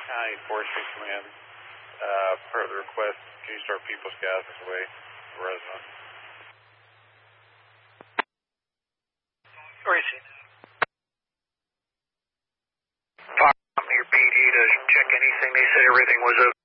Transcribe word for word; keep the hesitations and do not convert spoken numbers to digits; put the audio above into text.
County Forestry Command, uh, per the request, can you start People's Gas this way, resident? Where is he? Fire company or P D to check anything. They said everything was